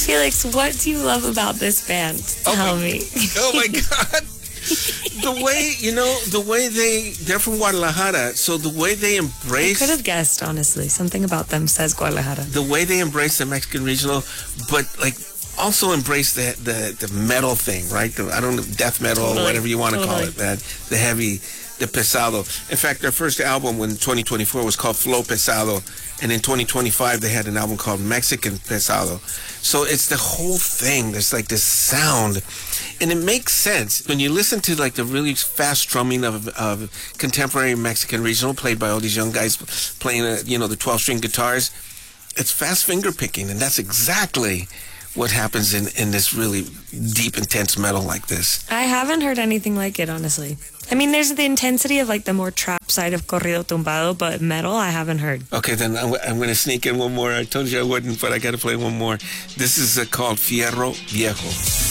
Felix, what do you love about this band? Tell me. Oh my God. They're from Guadalajara, so the way they embrace... I could have guessed, honestly. Something about them says Guadalajara. The way they embrace the Mexican regional, but like also embrace the metal thing, right? Death metal, or whatever you want to call it, man. The heavy, the pesado. In fact, their first album in 2024 was called Flow Pesado, and in 2025 they had an album called Mexican Pesado. So it's the whole thing. There's like this sound, and it makes sense when you listen to like the really fast drumming of contemporary Mexican regional played by all these young guys playing the 12-string guitars. It's fast finger picking, and that's exactly what happens in this really deep, intense metal like this. I haven't heard anything like it, honestly. I mean, there's the intensity of like the more trap side of corrido tumbado, but metal I haven't heard. Okay, then I'm going to sneak in one more. I told you I wouldn't, but I got to play one more. This is called Fierro Viejo.